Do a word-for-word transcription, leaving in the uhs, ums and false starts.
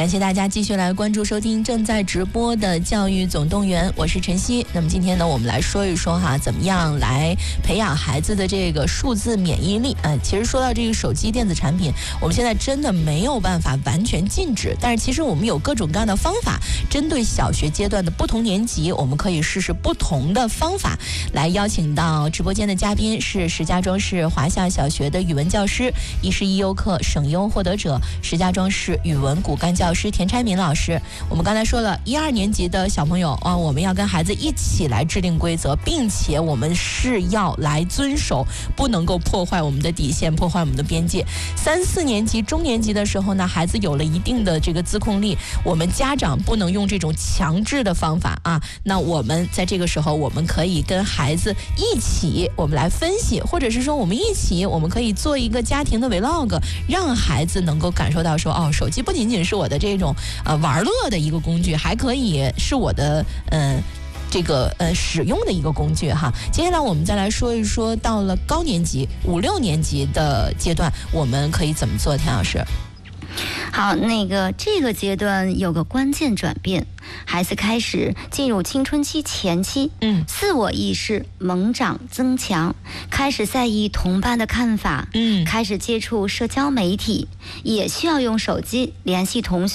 感谢大家继续来关注收听正在直播的教育总动员，我是晨曦。那么今天呢，我们来说一说哈，怎么样来培养孩子的这个数字免疫力。呃，其实说到这个手机电子产品，我们现在真的没有办法完全禁止，但是其实我们有各种各样的方法，针对小学阶段的不同年级，我们可以试试不同的方法。来邀请到直播间的嘉宾是石家庄市华夏小学的语文教师，一是一优课省优获得者，石家庄市语文骨干教师田拆敏老师。我们刚才说了一二年级的小朋友啊，我们要跟孩子一起来制定规则，并且我们是要来遵守，不能够破坏我们的底线，破坏我们的边界。三四年级中年级的时候呢，孩子有了一定的这个自控力，我们家长不能用这种强制的方法啊，那我们在这个时候我们可以跟孩子一起我们来分析，或者是说我们一起我们可以做一个家庭的 vlog， 让孩子能够感受到说，哦，手机不仅仅是我的这种呃玩乐的一个工具，还可以是我的嗯、呃、这个呃使用的一个工具哈。接下来我们再来说一说，到了高年级五六年级的阶段，我们可以怎么做？田老师。 好，那个这个阶段有个关键转变，孩子开始进入青春期前期， 嗯， 自我意识猛长增强，开始在意同伴的看法， 嗯， 开始接触社交媒体，也需要用手机联系同学。